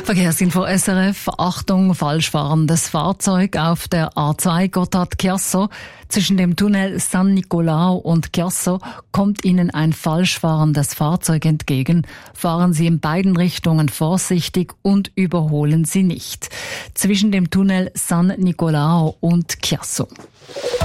Verkehrsinfo SRF. Achtung, falsch fahrendes Fahrzeug auf der A2 Gotthard-Chiasso. Zwischen dem Tunnel San Nicolao und Chiasso kommt Ihnen ein falsch fahrendes Fahrzeug entgegen. Fahren Sie in beiden Richtungen vorsichtig und überholen Sie nicht. Zwischen dem Tunnel San Nicolao und Chiasso.